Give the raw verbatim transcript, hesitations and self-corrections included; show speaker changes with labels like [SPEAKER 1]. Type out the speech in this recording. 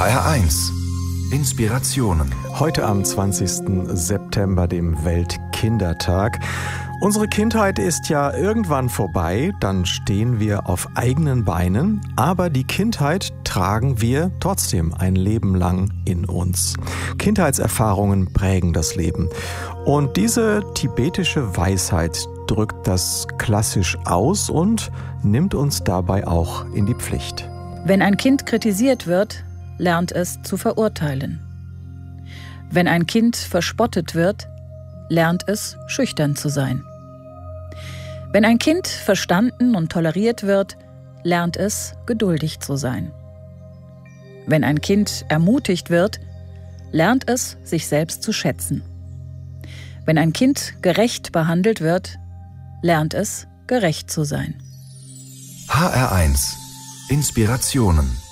[SPEAKER 1] H R eins Inspirationen.
[SPEAKER 2] Heute am zwanzigsten September, dem Weltkindertag. Unsere Kindheit ist ja irgendwann vorbei, dann stehen wir auf eigenen Beinen, aber die Kindheit tragen wir trotzdem ein Leben lang in uns. Kindheitserfahrungen prägen das Leben. Und diese tibetische Weisheit drückt das klassisch aus und nimmt uns dabei auch in die Pflicht.
[SPEAKER 3] Wenn ein Kind kritisiert wird, lernt es zu verurteilen. Wenn ein Kind verspottet wird, lernt es schüchtern zu sein. Wenn ein Kind verstanden und toleriert wird, lernt es geduldig zu sein. Wenn ein Kind ermutigt wird, lernt es sich selbst zu schätzen. Wenn ein Kind gerecht behandelt wird, lernt es gerecht zu sein.
[SPEAKER 1] H R eins Inspirationen.